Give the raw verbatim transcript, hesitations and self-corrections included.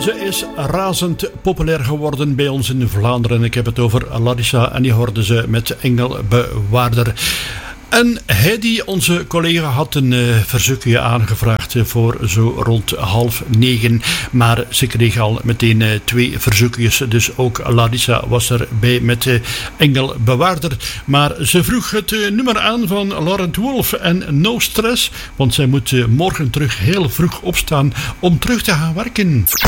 Ze is razend populair geworden bij ons in Vlaanderen. Ik heb het over Larissa en die hoorde ze met Engelbewaarder. En Heidi, onze collega, had een uh, verzoekje aangevraagd voor zo rond half negen. Maar ze kreeg al meteen uh, twee verzoekjes. Dus ook Larissa was erbij met uh, Engelbewaarder. Maar ze vroeg het uh, nummer aan van Laurent Wolf en No Stress. Want zij moet uh, morgen terug heel vroeg opstaan om terug te gaan werken.